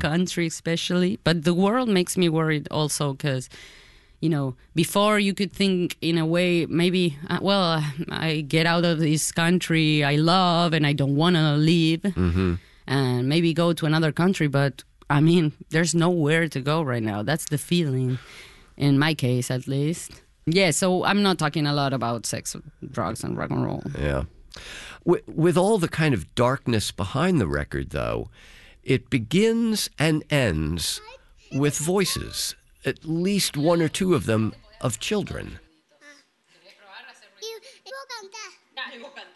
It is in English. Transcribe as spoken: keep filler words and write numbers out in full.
country especially. But the world makes me worried also because, you know, before you could think in a way, maybe, uh, well, I get out of this country I love and I don't want to leave Mm-hmm. and maybe go to another country. But, I mean, there's nowhere to go right now. That's the feeling, in my case at least. Yeah, so I'm not talking a lot about sex, drugs, and rock and roll. Yeah. With, with all the kind of darkness behind the record, though, it begins and ends with voices, at least one or two of them of children.